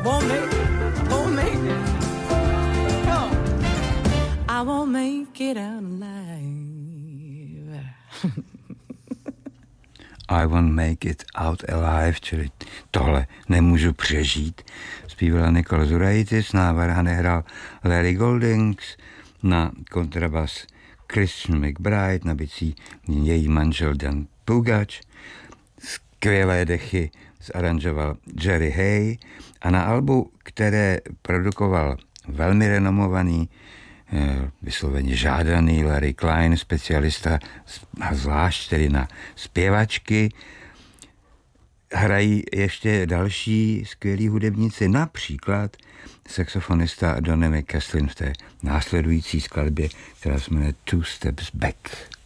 won't make it, won't make it. No, I won't make it out alive. I won't make it out alive, čili tohle nemůžu přežít, zpívala Nicole Zuraitis, na varhany hrál Larry Goldings, na kontrabas Christian McBride, na bicí její manžel Dan Pugač, skvělé dechy zaranžoval Jerry Hay a na albu, které produkoval velmi renomovaný, vysloveně žádaný Larry Klein, specialista zvlášť tedy na zpěvačky, hrají ještě další skvělí hudebníci, například saxofonista Donny McCaslin v té následující skladbě, která se jmenuje Two Steps Back.